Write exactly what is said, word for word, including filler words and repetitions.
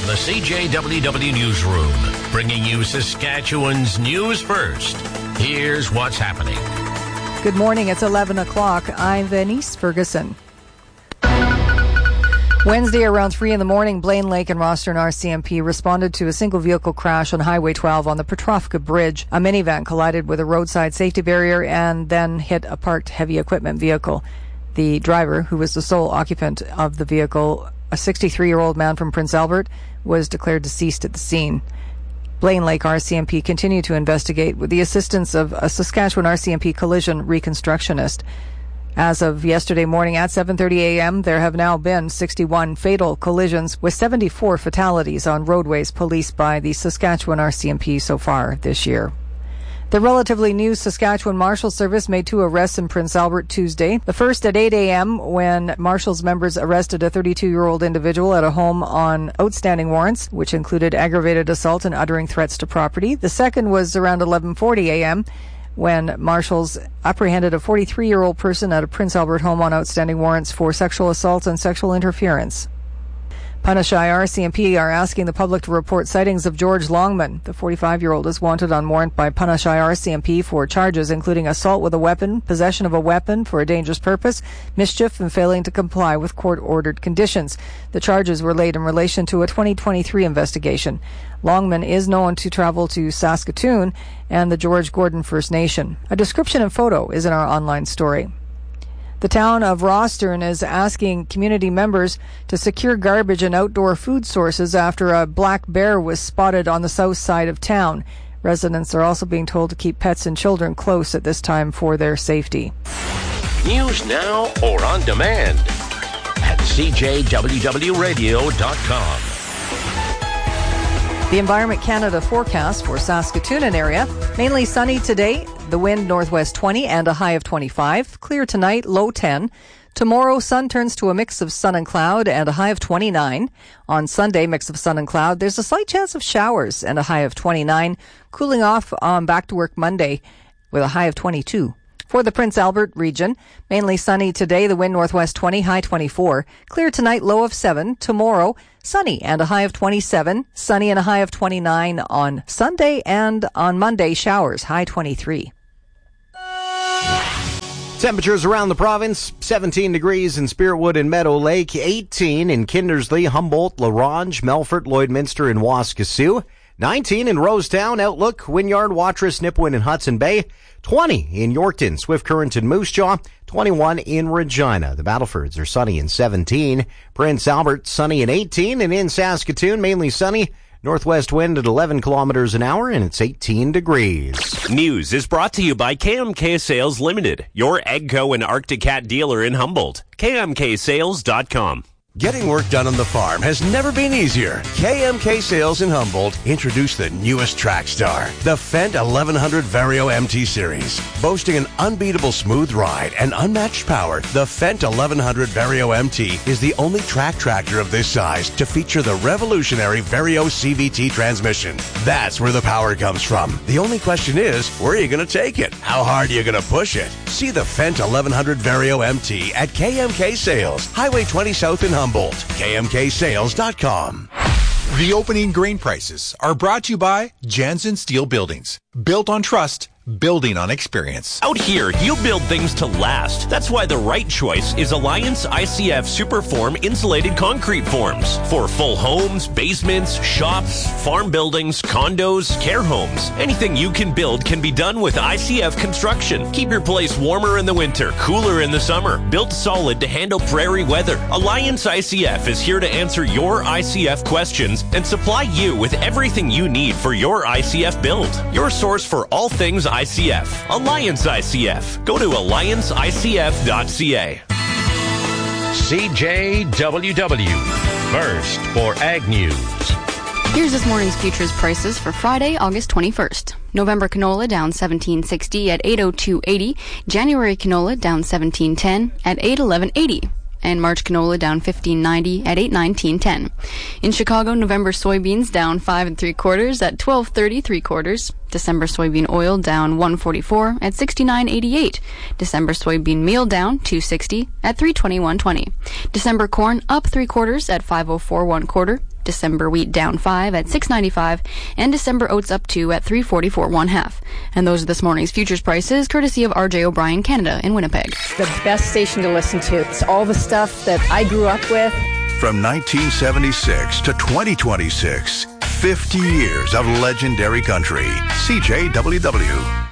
the C J W W Newsroom, bringing you Saskatchewan's news first. Here's what's happening. Good morning. It's eleven o'clock. I'm Venice Ferguson. Wednesday around three in the morning, Blaine Lake and Rostern R C M P responded to a single vehicle crash on Highway twelve on the Petrovka Bridge. A minivan collided with a roadside safety barrier and then hit a parked heavy equipment vehicle. The driver, who was the sole occupant of the vehicle, a sixty-three-year-old man from Prince Albert, was declared deceased at the scene. Blaine Lake R C M P continued to investigate with the assistance of a Saskatchewan R C M P collision reconstructionist. As of yesterday morning at seven thirty a.m., there have now been sixty-one fatal collisions with seventy-four fatalities on roadways policed by the Saskatchewan R C M P so far this year. The relatively new Saskatchewan Marshal Service made two arrests in Prince Albert Tuesday. The first at eight a.m. when Marshals members arrested a thirty-two-year-old individual at a home on outstanding warrants, which included aggravated assault and uttering threats to property. The second was around eleven forty a.m. when Marshals apprehended a forty-three-year-old person at a Prince Albert home on outstanding warrants for sexual assault and sexual interference. Punashai R C M P are asking the public to report sightings of George Longman. The forty-five-year-old is wanted on warrant by Punashai R C M P for charges including assault with a weapon, possession of a weapon for a dangerous purpose, mischief, and failing to comply with court-ordered conditions. The charges were laid in relation to a twenty twenty-three investigation. Longman is known to travel to Saskatoon and the George Gordon First Nation. A description and photo is in our online story. The town of Rostern is asking community members to secure garbage and outdoor food sources after a black bear was spotted on the south side of town. Residents are also being told to keep pets and children close at this time for their safety. News now or on demand at C J W W radio dot com. The Environment Canada forecast for Saskatoon and area. Mainly sunny today. The wind northwest twenty and a high of twenty-five. Clear tonight, low ten. Tomorrow, sun turns to a mix of sun and cloud and a high of twenty-nine. On Sunday, mix of sun and cloud. There's a slight chance of showers and a high of twenty-nine. Cooling off on back to work Monday with a high of twenty-two. For the Prince Albert region, mainly sunny today, the wind northwest twenty, high twenty-four. Clear tonight, low of seven. Tomorrow, sunny and a high of twenty-seven. Sunny and a high of twenty-nine on Sunday, and on Monday, showers, high twenty-three. Temperatures around the province, seventeen degrees in Spiritwood and Meadow Lake, eighteen in Kindersley, Humboldt, La Ronge, Melfort, Lloydminster, and Waskesiu, nineteen in Rosetown, Outlook, Wynyard, Watrous, Nipawin, and Hudson Bay, twenty in Yorkton, Swift Current, and Moose Jaw, twenty-one in Regina. The Battlefords are sunny and seventeen. Prince Albert, sunny and eighteen. And in Saskatoon, mainly sunny. Northwest wind at eleven kilometers an hour, and it's eighteen degrees. News is brought to you by K M K Sales Limited, your Egco and Arctic Cat dealer in Humboldt. K M K sales dot com. Getting work done on the farm has never been easier. K M K Sales in Humboldt introduced the newest track star, the Fendt eleven hundred Vario M T Series. Boasting an unbeatable smooth ride and unmatched power, the Fendt eleven hundred Vario M T is the only track tractor of this size to feature the revolutionary Vario C V T transmission. That's where the power comes from. The only question is, where are you going to take it? How hard are you going to push it? See the Fendt eleven hundred Vario M T at K M K Sales, Highway twenty South in Humboldt. K M K sales dot com. The opening grain prices are brought to you by Jansen Steel Buildings. Built on trust, building on experience. Out here, you build things to last. That's why the right choice is Alliance I C F Superform Insulated Concrete Forms. For full homes, basements, shops, farm buildings, condos, care homes. Anything you can build can be done with I C F Construction. Keep your place warmer in the winter, cooler in the summer. Built solid to handle prairie weather. Alliance I C F is here to answer your I C F questions and supply you with everything you need for your I C F build. Your source for all things I C F. Alliance I C F. Go to alliance I C F dot C A. C J W W. First for Ag News. Here's this morning's futures prices for Friday, August twenty-first. November canola down seventeen sixty at eight oh two eighty. January canola down seventeen ten at eight eleven eighty. And March canola down fifteen ninety at eight nineteen ten. In Chicago, November soybeans down five and three quarters at twelve thirty three quarters. December soybean oil down one forty-four at sixty-nine eighty-eight. December soybean meal down two sixty at three twenty-one twenty. December corn up three quarters at five oh four one quarter. December wheat down five at six ninety-five, and December oats up two at three forty-four one half. And those are this morning's futures prices, courtesy of R J O'Brien Canada in Winnipeg. The best station to listen to. It's all the stuff that I grew up with. From nineteen seventy-six to twenty twenty-six, fifty years of legendary country. C J W W.